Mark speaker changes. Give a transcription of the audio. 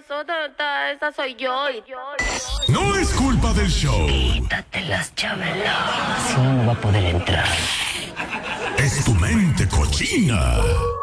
Speaker 1: eso? Esa soy yo.
Speaker 2: No es culpa del show.
Speaker 3: Quítate las chavelas, si no, no va a poder entrar.
Speaker 2: Es tu mente cochina.